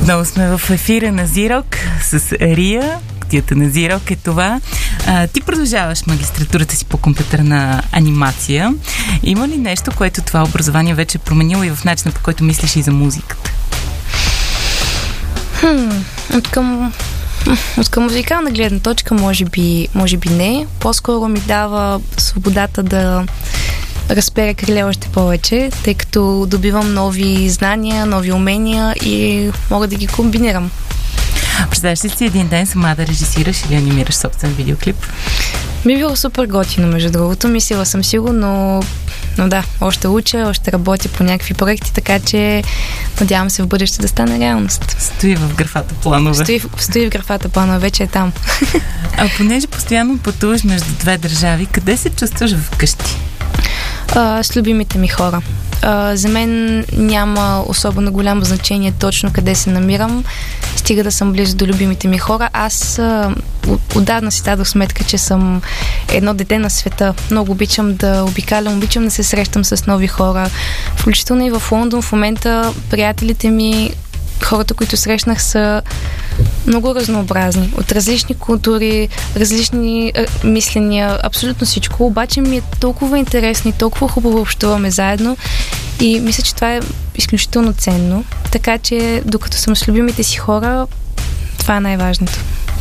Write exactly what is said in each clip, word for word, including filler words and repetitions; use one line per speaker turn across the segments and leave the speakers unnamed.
Отново сме в ефира на Зирок с Рия. Кутията на Зирок е това. А, ти продължаваш магистратурата си по компютърна анимация. Има ли нещо, което това образование вече е променило и в начина, по който мислиш и за музиката?
Хм, от към... От към музикална гледна точка може би, може би не. По-скоро ми дава свободата да разперя криле още повече, тъй като добивам нови знания, нови умения и мога да ги комбинирам.
Представяш ли си един ден сама да режисираш или анимираш собствен видеоклип?
Би било супер готино, между другото. Мислила съм си го, но, но да, още уча, още работя по някакви проекти, така че надявам се в бъдеще да стане реалност.
Стои в графата планове.
Стои, стои в графата планове, вече е там.
А понеже постоянно пътуваш между две държави, къде се чувстваш вкъщи?
А, с любимите ми хора. А, за мен няма особено голямо значение точно къде се намирам, стига да съм близо до любимите ми хора. Аз а, отдавна си дадох сметка, че съм едно дете на света. Много обичам да обикалям, обичам да се срещам с нови хора. Включително и в Лондон в момента приятелите ми, хората, които срещнах, са много разнообразни. От различни култури, различни е, мисления, абсолютно всичко. Обаче ми е толкова интересно и толкова хубаво общуваме заедно и мисля, че това е изключително ценно. Така че, докато съм с любимите си хора, това е най-важното.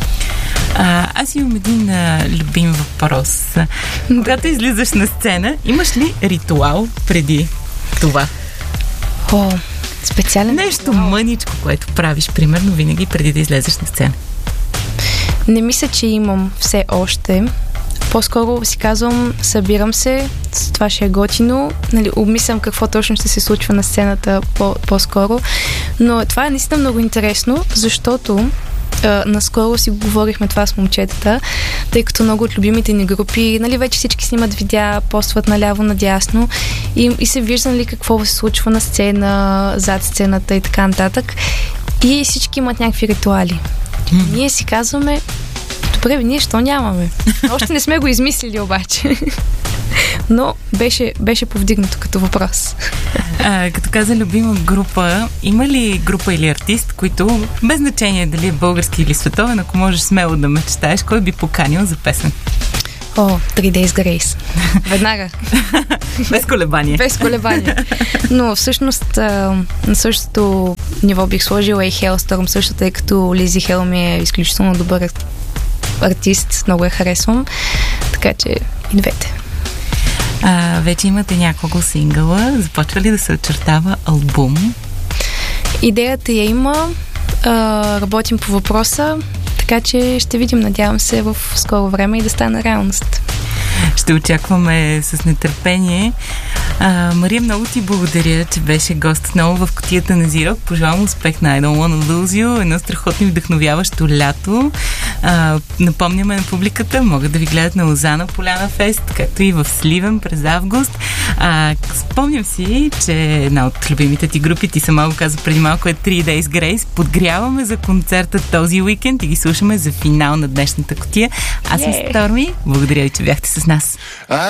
А, аз имам един а, любим въпрос. Когато излизаш на сцена, имаш ли ритуал преди това?
О, специален
нещо
ритуал.
мъничко, което правиш, примерно, винаги преди да излезеш на сцена.
Не мисля, че имам все още. По-скоро си казвам, събирам се, това ще е готино, нали, обмислям какво точно ще се случва на сцената по- по-скоро. Но това е наистина много интересно, защото Uh, наскоро си говорихме това с момчетата, тъй като много от любимите ни групи, нали, вече всички снимат видеа, постват наляво, надясно и, и се вижда, нали, какво се случва на сцена, зад сцената и така нататък. И всички имат някакви ритуали. Mm. Ние си казваме, добре, ние що нямаме? Още не сме го измислили обаче. Но беше, беше повдигнато като въпрос.
А, като каза любима група, има ли група или артист, които, без значение дали е български или световен, ако можеш смело да мечтаеш, кой би поканил за песен?
О, Three Days Grace. Веднага.
Без колебание.
Без колебание. Но всъщност на същото ниво бих сложила и Hellstorm, също, тъй като Лизи Хел ми е изключително добър артист, много я харесвам. Така че и двете.
А, вече имате няколко сингъла. Започва ли да се очертава албум?
Идеята я има. А, работим по въпроса, така че ще видим, надявам се, в скоро време и да стане реалност.
Ще очакваме с нетърпение. А, Мария, много ти благодаря, че беше гост отново в Кутията на Зирок. Пожелавам успех на I Don't Wanna Lose You. Едно страхотно и вдъхновяващо лято. А, напомняме на публиката, могат да ви гледат на Лозана Поляна Фест, както и в Сливен през август. А, спомням си, че една от любимите ти групи, ти сама го каза преди малко, е Three Days Grace. Подгряваме за концерта този уикенд и ги слушаме за финал на днешната кутия. Аз съм Сторми. Благодаря ви, че бяхте с нас.